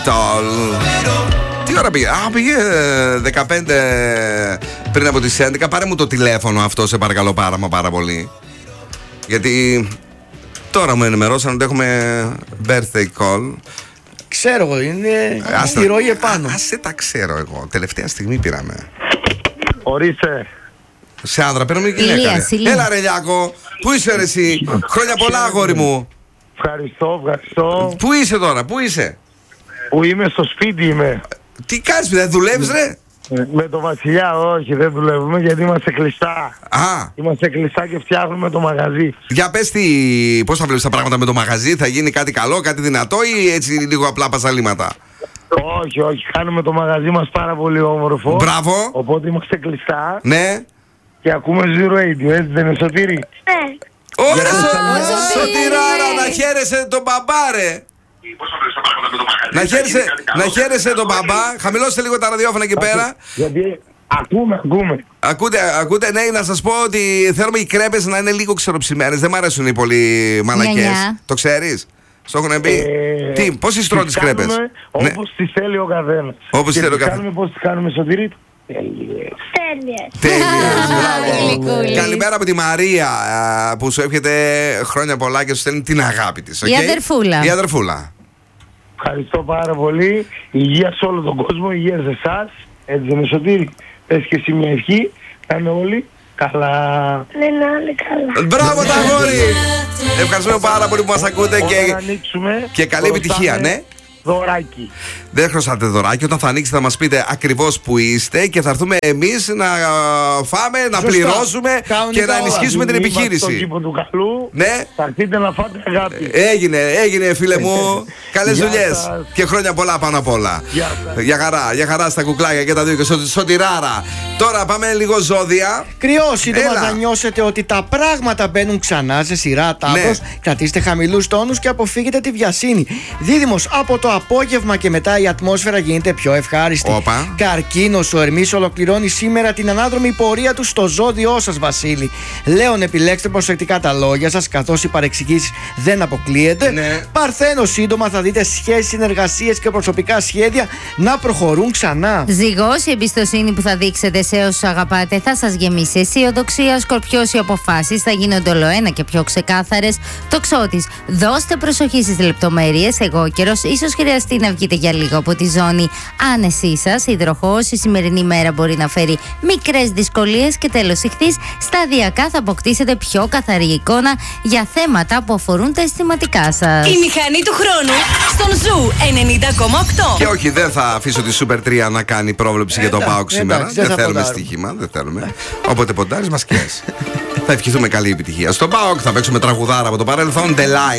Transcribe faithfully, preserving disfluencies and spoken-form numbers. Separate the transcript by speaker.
Speaker 1: Τι ώρα πήγε? Α, πήγε δεκαπέντε πριν από τις έντεκα. Πάρε μου το τηλέφωνο αυτό, σε παρακαλώ πάρα μα πάρα πολύ. Γιατί τώρα μου ενημερώσαν ότι έχουμε birthday call.
Speaker 2: Ξέρω εγώ, είναι στη ροή επάνω.
Speaker 1: Άσε τα ξέρω εγώ. Τελευταία στιγμή πήραμε.
Speaker 3: Ορίστε.
Speaker 1: Σε άντρα, παίρνουμε γυναίκα. Έλα ρε Λιάκο, πού είσαι ρε εσύ? Χρόνια πολλά αγόρι μου.
Speaker 3: Ευχαριστώ, ευχαριστώ.
Speaker 1: Πού είσαι τώρα, πού είσαι?
Speaker 3: Που είμαι στο σπίτι είμαι.
Speaker 1: Τι κάνεις, δεν δουλεύεις ρε?
Speaker 3: Με το Βασιλιά όχι, δεν δουλεύουμε γιατί είμαστε κλειστά.
Speaker 1: Α.
Speaker 3: Είμαστε κλειστά και φτιάχνουμε το μαγαζί.
Speaker 1: Για πες τι, πώς θα βλέπεις τα πράγματα με το μαγαζί? Θα γίνει κάτι καλό, κάτι δυνατό ή έτσι λίγο απλά παζαλήματα?
Speaker 3: Όχι, όχι, κάνουμε το μαγαζί μας πάρα πολύ όμορφο.
Speaker 1: Μπράβο.
Speaker 3: Οπότε είμαστε κλειστά.
Speaker 1: Ναι.
Speaker 3: Και ακούμε Zero Radio, έτσι δεν είναι Σωτήρη?
Speaker 4: Ναι.
Speaker 1: Ωραία, Σωτηράρα, να χαίρεσαι τον μπαμπά ρε. Να χαίρεσαι, να χαίρεσαι τον μπαμπά. Χαμηλώστε λίγο τα ραδιόφωνα εκεί πέρα.
Speaker 3: Γιατί ακούμε, ακούμε.
Speaker 1: Ακούτε, ακούτε, ναι, να σας πω ότι θέλουμε οι κρέπες να είναι λίγο ξεροψημένες. Δεν μ' αρέσουν οι πολύ μαλακές. Το ξέρεις? Στο έχουν πει.
Speaker 3: Ε,
Speaker 1: Τι, πώς τις τρώω τις κρέπες?
Speaker 3: Όπως ναι. τις θέλει ο καθένας.
Speaker 1: Όπως τις θέλει ο καθένας.
Speaker 3: Κάνουμε πώς τις κάνουμε, Σωτήρη?
Speaker 4: Τέλειες.
Speaker 1: Τέλειες. Καλημέρα από τη Μαρία που σου εύχεται χρόνια πολλά και σου στέλνει την αγάπη της.
Speaker 5: Η αδερφούλα.
Speaker 1: Η αδερφούλα.
Speaker 3: Ευχαριστώ πάρα πολύ. Υγεία σε όλο τον κόσμο, υγεία σε εσάς. Έτσι δεν είναι, Σωτήρη? Πες και εσύ μια ευχή. Να είναι όλοι καλά.
Speaker 4: Ναι, να είναι καλά.
Speaker 1: Μπράβο τα αγόρι. Ευχαριστούμε πάρα πολύ που μας ακούτε και, και καλή επιτυχία. Ναι.
Speaker 3: Δωράκι.
Speaker 1: Δεν χρωστάτε δωράκι. Όταν θα ανοίξετε θα μας πείτε ακριβώς που είστε και θα έρθουμε εμείς να φάμε, να Σωστά. πληρώσουμε Κάνουν και να ενισχύσουμε την επιχείρηση.
Speaker 3: Στον κήπο του καλού,
Speaker 1: ναι.
Speaker 3: Θα έρθείτε να φάτε αγάπη.
Speaker 1: Έγινε, έγινε φίλε μου. Καλές δουλειές και χρόνια πολλά πάνω απ' όλα. Για χαρά, για χαρά στα κουκλάκια και τα δύο και στο Σωτηράρα. Τώρα πάμε λίγο ζώδια.
Speaker 2: Κρυό, σύντομα θα νιώσετε ότι τα πράγματα μπαίνουν ξανά σε σειρά τάβρος. Ναι. Κρατήστε χαμηλούς τόνους και αποφύγετε τη βιασύνη. Δίδυμος, από το απόγευμα και μετά η ατμόσφαιρα γίνεται πιο ευχάριστη.
Speaker 1: Όπα.
Speaker 2: Καρκίνος, ο Ερμής ολοκληρώνει σήμερα την ανάδρομη πορεία του στο ζώδιό σας, Βασίλη. Λέων, επιλέξτε προσεκτικά τα λόγια σας, καθώς οι παρεξηγήσεις δεν αποκλείεται.
Speaker 1: Ναι.
Speaker 2: Παρθένος, σύντομα θα δείτε σχέσεις, συνεργασίες και προσωπικά σχέδια να προχωρούν ξανά.
Speaker 5: Ζυγός, η εμπιστοσύνη που θα δείξετε σε όσους αγαπάτε θα σας γεμίσει αισιοδοξία. Σκορπιός, οι αποφάσεις θα γίνονται ολοένα και πιο ξεκάθαρες. Τοξότης, δώστε προσοχή στις λεπτομέρειες. Εγώ καιρός, ίσως χρειαστεί να βγείτε για λίγο από τη ζώνη άνεσή σας. Υδροχόος, η σημερινή μέρα μπορεί να φέρει μικρές δυσκολίες. Και τέλος, Ιχθύς, σταδιακά θα αποκτήσετε πιο καθαρή εικόνα για θέματα που αφορούν τα αισθηματικά σας.
Speaker 6: Η μηχανή του χρόνου στον Ζου ενενήντα κόμμα οκτώ.
Speaker 1: Και όχι, δεν θα αφήσω τη Super τρία να κάνει πρόβλεψη ε, για το ΠΑΟΚ σήμερα.
Speaker 2: Εντάξει,
Speaker 1: δεν
Speaker 2: δεν
Speaker 1: θέλουμε
Speaker 2: ποντάρουμε.
Speaker 1: στοίχημα, δεν θέλουμε. Όποτε ποντάρεις μας κλαις. Θα ευχηθούμε καλή επιτυχία. Στον ΠΑΟΚ θα παίξουμε τραγουδάρα από το παρελθόν. The Line.